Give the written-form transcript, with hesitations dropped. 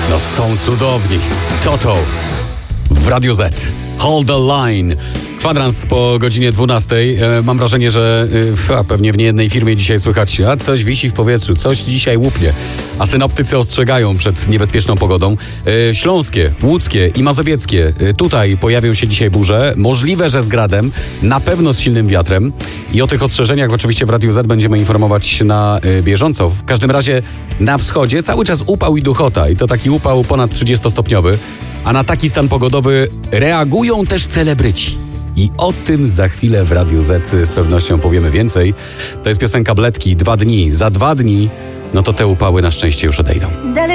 No są cudowni. Toto w Radio Z. Hold the line. Kwadrans po godzinie 12. Mam wrażenie, że pewnie w niejednej firmie dzisiaj słychać, a coś wisi w powietrzu, coś dzisiaj łupnie. A synoptycy ostrzegają przed niebezpieczną pogodą. Śląskie, łódzkie i mazowieckie. Tutaj pojawią się dzisiaj burze. Możliwe, że z gradem, na pewno z silnym wiatrem. I o tych ostrzeżeniach oczywiście w Radiu Z będziemy informować na bieżąco. W każdym razie na wschodzie cały czas upał i duchota. I to taki upał ponad 30-stopniowy. A na taki stan pogodowy reagują też celebryci. I o tym za chwilę w Radiu Z z pewnością powiemy więcej. To jest piosenka Bledki, 2 dni. Za 2 dni, no to te upały na szczęście już odejdą.